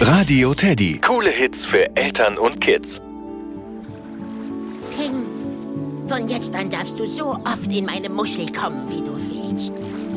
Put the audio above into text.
Radio Teddy. Coole Hits für Eltern und Kids. Ping, von jetzt an darfst du so oft in meine Muschel kommen, wie du willst.